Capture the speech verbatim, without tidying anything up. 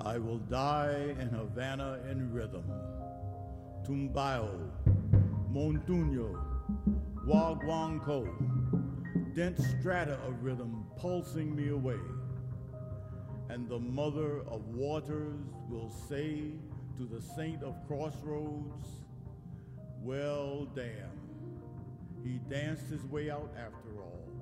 I will die in Havana in rhythm. Tumbao, Montuno, Wagwanko, dense strata of rhythm pulsing me away. And the mother of waters will say to the saint of crossroads, well, damn, he danced his way out after all.